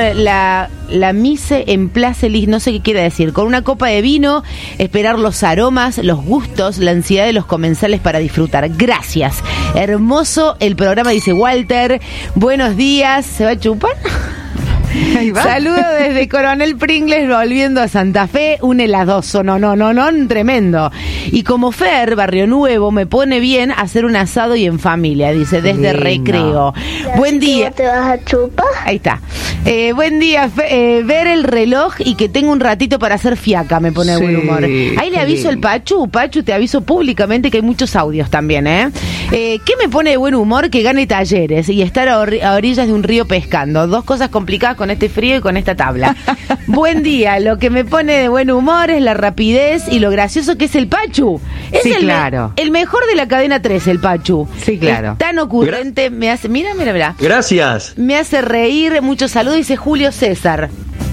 la mise en place list, no sé qué quiere decir. Con una copa de vino, esperar los aromas, los gustos, la ansiedad de los comensales para disfrutar. Gracias. Hermoso el programa, dice Walter. Buenos días. ¿Se va a chupar? Saludo desde Coronel Pringles volviendo a Santa Fe, un heladoso, no, tremendo. Y como Fer, Barrio Nuevo, me pone bien hacer un asado y en familia, dice, desde Recreo. Buen día. ¿Te vas a chupar? Ahí está. Buen día, ver el reloj y que tengo un ratito para hacer fiaca, me pone de buen humor. Ahí le aviso el Pachu, te aviso públicamente que hay muchos audios también, ¿Qué me pone de buen humor? Que gane Talleres y estar a orillas de un río pescando. Dos cosas complicadas con este frío y con esta tabla. Buen día, lo que me pone de buen humor es la rapidez y lo gracioso que es el Pachu. Es el mejor de la cadena 3, el Pachu. Sí, claro. Es tan ocurrente, me hace, mira. Gracias. Me hace reír, muchos saludos, dice Julio César.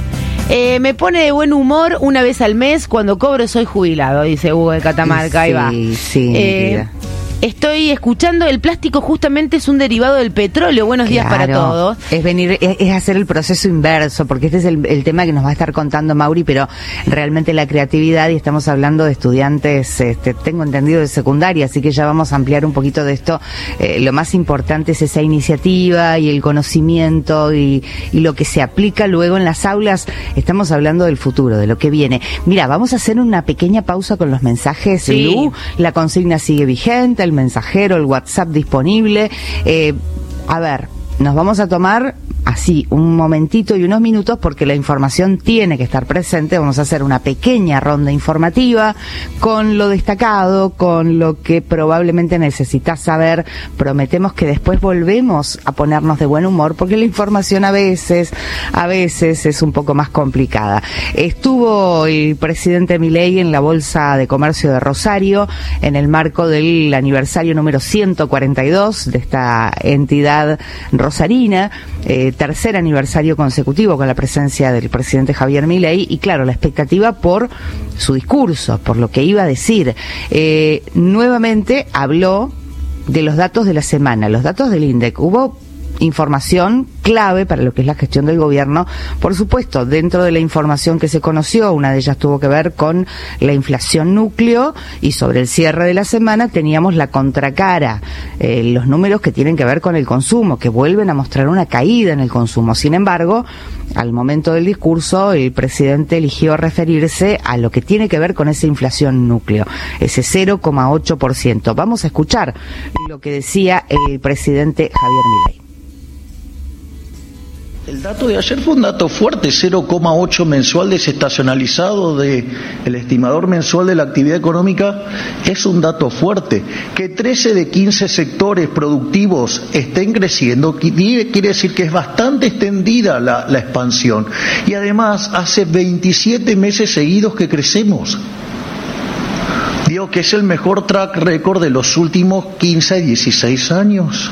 Me pone de buen humor una vez al mes, cuando cobro soy jubilado, dice Hugo de Catamarca, ahí va. Sí, estoy escuchando, el plástico justamente es un derivado del petróleo. Buenos días para todos. Es hacer el proceso inverso, porque este es el tema que nos va a estar contando Mauri, pero realmente la creatividad, y estamos hablando de estudiantes, tengo entendido, de secundaria, así que ya vamos a ampliar un poquito de esto. Lo más importante es esa iniciativa y el conocimiento y lo que se aplica luego en las aulas. Estamos hablando del futuro, de lo que viene. Mira, vamos a hacer una pequeña pausa con los mensajes, sí. Lu. La consigna sigue vigente, el mensajero, el WhatsApp disponible. A ver, nos vamos a tomar así un momentito y unos minutos porque la información tiene que estar presente. Vamos a hacer una pequeña ronda informativa con lo destacado, con lo que probablemente necesitas saber. Prometemos que después volvemos a ponernos de buen humor porque la información a veces es un poco más complicada. Estuvo el presidente Milei en la Bolsa de Comercio de Rosario en el marco del aniversario número 142 de esta entidad rosarina, tercer aniversario consecutivo con la presencia del presidente Javier Milei, y claro, la expectativa por su discurso, por lo que iba a decir. Nuevamente habló de los datos de la semana, los datos del INDEC. Hubo información clave para lo que es la gestión del gobierno. Por supuesto, dentro de la información que se conoció, una de ellas tuvo que ver con la inflación núcleo, y sobre el cierre de la semana teníamos la contracara, los números que tienen que ver con el consumo, que vuelven a mostrar una caída en el consumo. Sin embargo, al momento del discurso, el presidente eligió referirse a lo que tiene que ver con esa inflación núcleo, ese 0,8%. Vamos a escuchar lo que decía el presidente Javier Milei. El dato de ayer fue un dato fuerte, 0,8 mensual desestacionalizado del estimador mensual de la actividad económica, es un dato fuerte. Que 13 de 15 sectores productivos estén creciendo quiere decir que es bastante extendida la expansión. Y además hace 27 meses seguidos que crecemos. Digo que es el mejor track record de los últimos 15 a 16 años.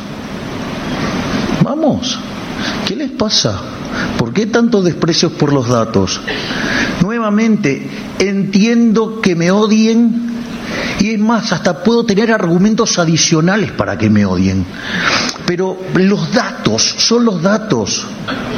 Vamos. ¿Qué les pasa? ¿Por qué tantos desprecios por los datos? Nuevamente, entiendo que me odien, y es más, hasta puedo tener argumentos adicionales para que me odien. Pero los datos son los datos.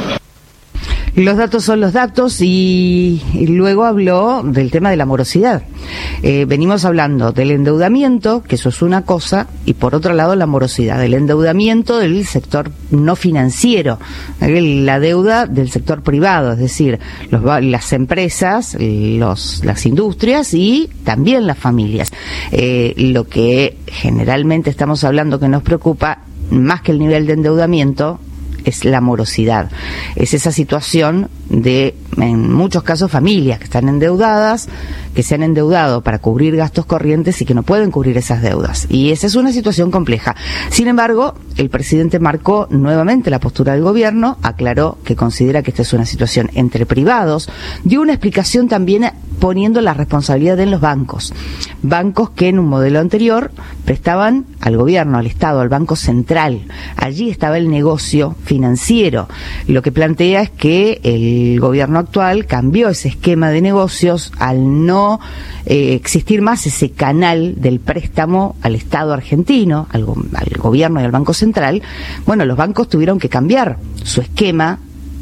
Los datos son los datos, y luego habló del tema de la morosidad. Venimos hablando del endeudamiento, que eso es una cosa, y por otro lado la morosidad, el endeudamiento del sector no financiero, la deuda del sector privado, es decir, las empresas, las industrias y también las familias. Lo que generalmente estamos hablando que nos preocupa, más que el nivel de endeudamiento, es la morosidad. Es esa situación de, en muchos casos, familias que están endeudadas, que se han endeudado para cubrir gastos corrientes y que no pueden cubrir esas deudas. Y esa es una situación compleja. Sin embargo, el presidente marcó nuevamente la postura del gobierno, aclaró que considera que esta es una situación entre privados, dio una explicación también poniendo la responsabilidad en los bancos. Bancos que en un modelo anterior prestaban al gobierno, al Estado, al Banco Central. Allí estaba el negocio financiero. Lo que plantea es que el gobierno actual cambió ese esquema de negocios al no existir más ese canal del préstamo al Estado argentino, al gobierno y al Banco Central. Bueno, los bancos tuvieron que cambiar su esquema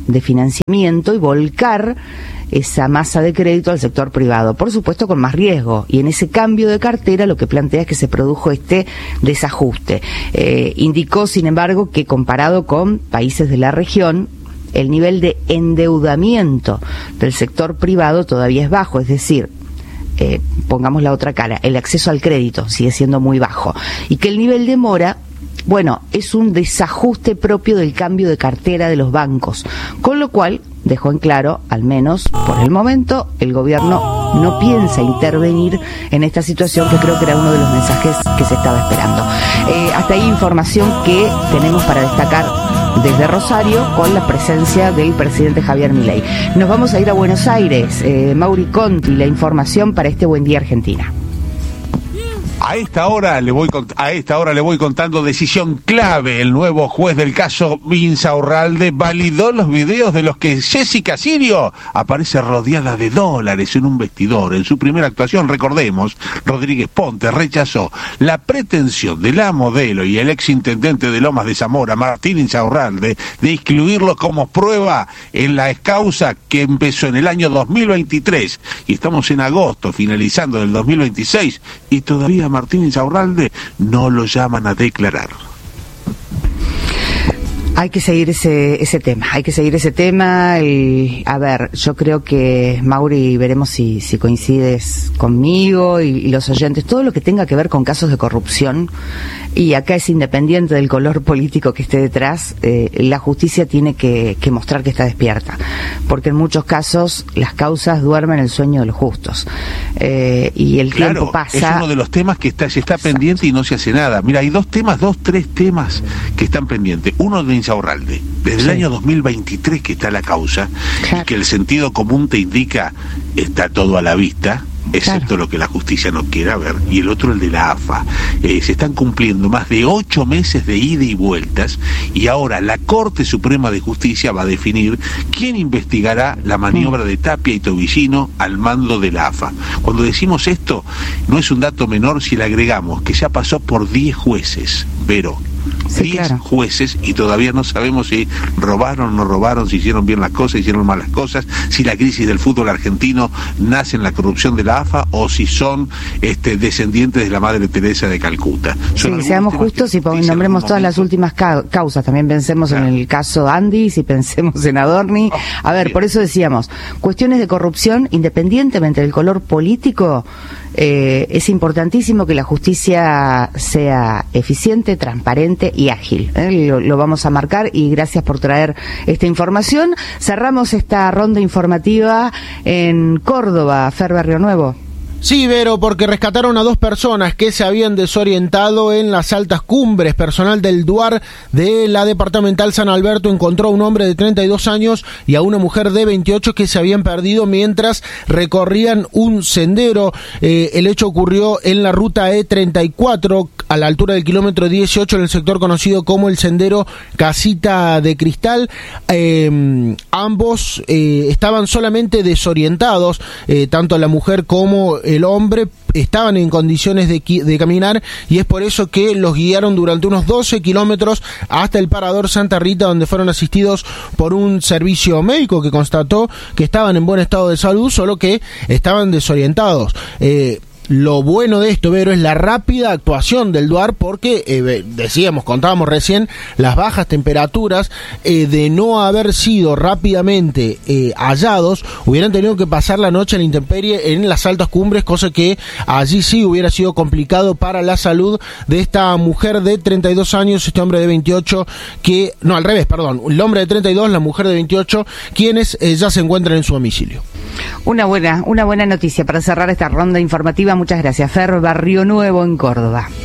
de financiamiento y volcar esa masa de crédito al sector privado, por supuesto con más riesgo, y en ese cambio de cartera lo que plantea es que se produjo este desajuste. Indicó, sin embargo, que comparado con países de la región, el nivel de endeudamiento del sector privado todavía es bajo, es decir, pongamos la otra cara, el acceso al crédito sigue siendo muy bajo, y que el nivel de mora, bueno, es un desajuste propio del cambio de cartera de los bancos, con lo cual dejó en claro, al menos por el momento, el gobierno no piensa intervenir en esta situación, que creo que era uno de los mensajes que se estaba esperando. Hasta ahí información que tenemos para destacar desde Rosario, con la presencia del presidente Javier Milei. Nos vamos a ir a Buenos Aires. Mauri Conti, la información para este Buen Día Argentina. A esta hora le voy contando decisión clave. El nuevo juez del caso Insaurralde validó los videos de los que Jessica Sirio aparece rodeada de dólares en un vestidor. En su primera actuación, recordemos, Rodríguez Ponte rechazó la pretensión de la modelo y el exintendente de Lomas de Zamora, Martín Insaurralde, de incluirlo como prueba en la causa que empezó en el año 2023. Y estamos en agosto, finalizando el 2026, y todavía Martín Insaurralde no lo llaman a declarar. Hay que seguir ese tema, y a ver, yo creo que, Mauri, veremos si coincides conmigo y los oyentes, todo lo que tenga que ver con casos de corrupción, y acá es independiente del color político que esté detrás, la justicia tiene que mostrar que está despierta, porque en muchos casos las causas duermen el sueño de los justos, y el tiempo pasa. Es uno de los temas que se está pendiente y no se hace nada. Mira, hay tres temas que están pendientes. Uno de Insaurralde, desde el año 2023 que está la causa, y que el sentido común te indica está todo a la vista, excepto lo que la justicia no quiera ver, y el otro el de la AFA. Se están cumpliendo más de 8 meses de ida y vueltas, y ahora la Corte Suprema de Justicia va a definir quién investigará la maniobra de Tapia y Tobillino al mando de la AFA. Cuando decimos esto, no es un dato menor si le agregamos que ya pasó por 10 jueces, pero 10 jueces, y todavía no sabemos si robaron o no robaron, si hicieron bien las cosas, hicieron mal las cosas, si la crisis del fútbol argentino nace en la corrupción de la AFA o si son descendientes de la Madre Teresa de Calcuta. Sí, seamos justos y nombremos todas las últimas causas. También pensemos en el caso Andis y pensemos en Adorni. A ver, por eso decíamos, cuestiones de corrupción, independientemente del color político, es importantísimo que la justicia sea eficiente, transparente y ágil. Lo vamos a marcar, y gracias por traer esta información. Cerramos esta ronda informativa en Córdoba. Fer Barrio Nuevo. Sí, Vero, porque rescataron a 2 personas que se habían desorientado en las altas cumbres. Personal del DUAR de la Departamental San Alberto encontró a un hombre de 32 años y a una mujer de 28 que se habían perdido mientras recorrían un sendero. El hecho ocurrió en la ruta E34, a la altura del kilómetro 18, en el sector conocido como el Sendero Casita de Cristal. Ambos estaban solamente desorientados, tanto la mujer como el hombre estaban en condiciones de caminar, y es por eso que los guiaron durante unos 12 kilómetros hasta el Parador Santa Rita, donde fueron asistidos por un servicio médico que constató que estaban en buen estado de salud, solo que estaban desorientados. Lo bueno de esto, Vero, es la rápida actuación del DUAR, porque contábamos recién, las bajas temperaturas, de no haber sido rápidamente hallados, hubieran tenido que pasar la noche en la intemperie en las altas cumbres, cosa que allí sí hubiera sido complicado para la salud de esta mujer de 32 años, este hombre de 28, el hombre de 32, la mujer de 28, quienes ya se encuentran en su domicilio. Una buena noticia para cerrar esta ronda informativa. Muchas gracias, Fer Barrio Nuevo en Córdoba.